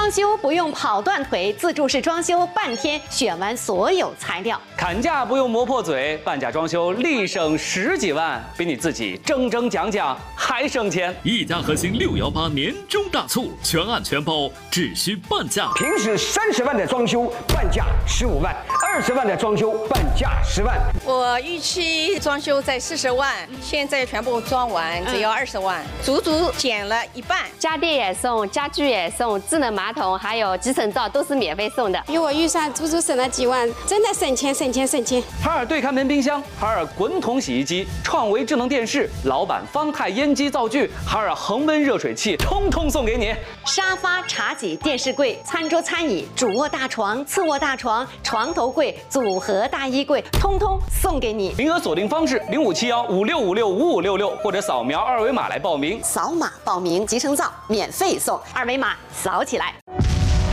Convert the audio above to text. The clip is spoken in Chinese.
装修不用跑断腿，自助式装修半天选完所有材料。 砍价不用磨破嘴，半价装修立省10几万，比你自己争讲还省钱。 一家核心618年终大促，全案全包，只需半价。 平时30万的装修，半价15万；20万的装修，半价10万。 我预期装修在40万，现在全部装完只要20万，足足减了一半。 家电也送，家具也送，智能马桶还有集成灶都是免费送的。 比我预算足足省了几万，真的省钱。 海尔对看门冰箱、海尔滚筒洗衣机、创维智能电视、老板方太烟机灶具、海尔恒温热水器，通通送给你。 沙发、茶几、电视柜、餐桌、餐椅、主卧大床、次卧大床、床头柜、组合大衣柜，通通送给你。 名额锁定方式：057156565566，或者扫描2维码来报名。 扫码报名，集成灶免费送，2维码扫起来。